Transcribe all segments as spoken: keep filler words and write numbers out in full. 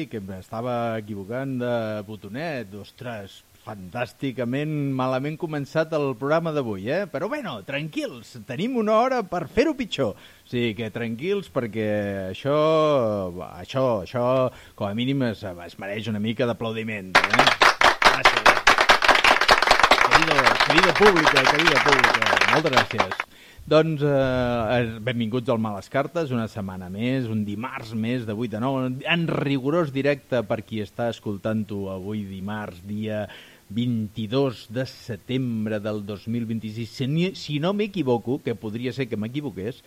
que m'estava equivocant de botonet. Ostres, fantàsticament malament començat el programa d'avui, eh? Però bueno, tranquils, tenim una hora per fer-ho pitjor. O sigui que tranquils, perquè això, això, això com a mínim es, es mereix una mica d'aplaudiment, eh? Gràcies. Querido, querido pública, querida pública, moltes gràcies. Doncs eh, benvinguts al Males Cartes, una setmana més, un dimarts més de vuit a nou, en rigorós directe per qui està escoltant-ho avui dimarts, dia vint-i-dos de setembre del dos mil vint-i-sis. Si, si no m'equivoco, que podria ser que m'equivoqués,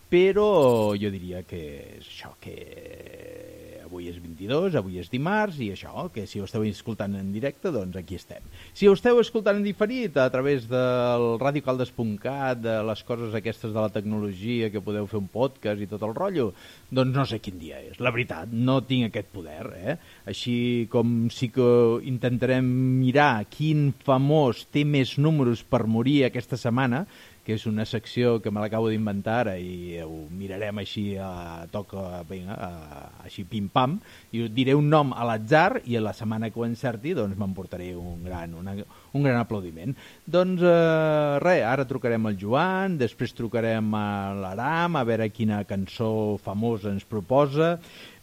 però jo diria que és això, que avui és vint-i-dos, avui és dimarts, i això, que si ho esteu escoltant en directe, doncs aquí estem. Si ho esteu escoltant en diferit, a través del radiocaldes punt cat, de les coses aquestes de la tecnologia, que podeu fer un podcast i tot el rotllo, doncs no sé quin dia és. La veritat, no tinc aquest poder, eh? Així com sí que intentarem mirar quin famós té més números per morir aquesta setmana, que és una secció que me l'acabo d'inventar ara i ho mirarem així a toca, vinga, a, així pim-pam, i diré un nom a l'atzar i a la setmana que ho encerti doncs m'emportaré un gran, una, un gran aplaudiment. Doncs eh, res, ara trucarem al Joan, després trucarem a l'Aram a veure quina cançó famosa ens proposa.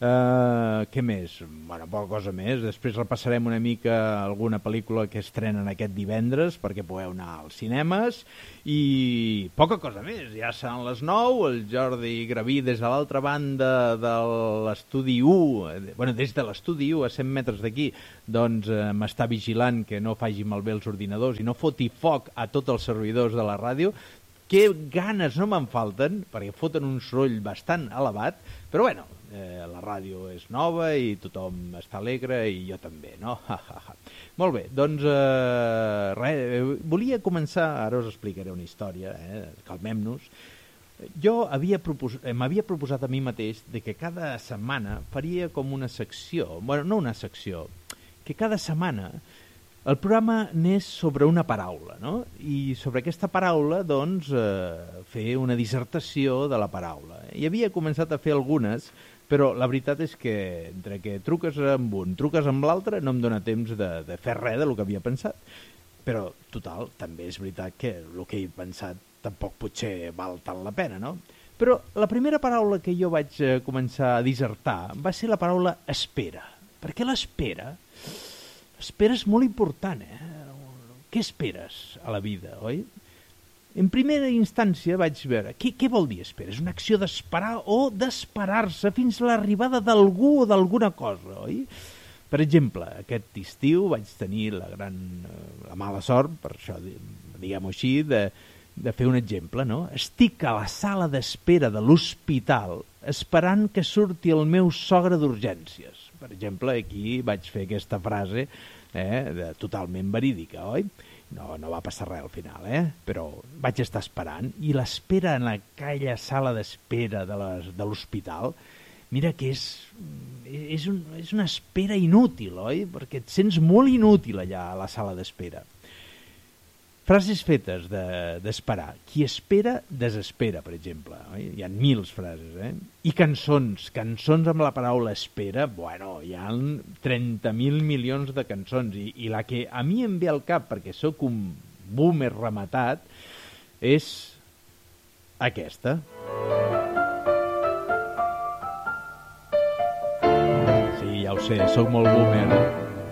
Uh, què més? Bueno, poca cosa més. Després repassarem una mica alguna pel·lícula que estrenen aquest divendres perquè podeu anar als cinemes i poca cosa més. Ja seran les nou, el Jordi Graví des de l'altra banda de l'estudi u, bueno, des de l'estudi u a cent metres d'aquí, doncs eh, m'està vigilant que no faci malbé els ordinadors i no foti foc a tots els servidors de la ràdio. Que ganes no me'n falten, perquè foten un soroll bastant elevat, però bueno, eh, la ràdio és nova i tothom està alegre i jo també, no? Molt bé, doncs eh, res, volia començar, ara us explicaré una història, eh? Calmem-nos. Jo havia propos... m'havia proposat a mi mateix de que cada setmana faria com una secció, bueno, no una secció, que cada setmana el programa n'és sobre una paraula, no? I sobre aquesta paraula, doncs, eh, fer una dissertació de la paraula. I havia començat a fer algunes, però la veritat és que entre que truques amb un, truques amb l'altre, no em dóna temps de, de fer res del que havia pensat. Però, total, també és veritat que el que he pensat tampoc potser val tant la pena, no? Però la primera paraula que jo vaig començar a dissertar va ser la paraula espera. Perquè l'espera... Espera és molt important, eh? Què esperes a la vida, oi? En primera instància vaig veure, què, què vol dir espera? És una acció d'esperar o d'esperar-se fins a l'arribada d'algú o d'alguna cosa, oi? Per exemple, aquest estiu vaig tenir la gran, la mala sort, per això diguem-ho així, de, de fer un exemple, no? Estic a la sala d'espera de l'hospital esperant que surti el meu sogre d'urgències. Per exemple, aquí vaig fer aquesta frase eh, de, totalment verídica, oi? No, no va passar res al final, eh? Però vaig estar esperant i l'espera en aquella sala d'espera de l'hospital, mira que és, és, un, és una espera inútil, oi? Perquè et sents molt inútil allà a la sala d'espera. Frases fetes d'esperar. De, Qui espera, desespera, per exemple. Oi? Hi ha mils frases, eh? I cançons. Cançons amb la paraula espera, bueno, hi ha trenta mil milions de cançons. I, I la que a mi em ve al cap, perquè sóc un boomer rematat, és aquesta. Sí, ja ho sé, sóc molt boomer.